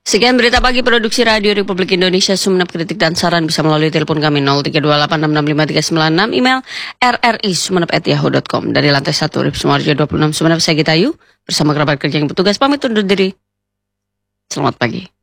Sekian berita pagi produksi Radio Republik Indonesia. Sumenep, kritik dan saran bisa melalui telepon kami 0328665396, email rri@yahoo.com. Dari lantai 1 RIP Sumarjo 26 Sumenep, saya Gita Ayu bersama kerabat kerja yang bertugas pamit undur diri. Selamat pagi.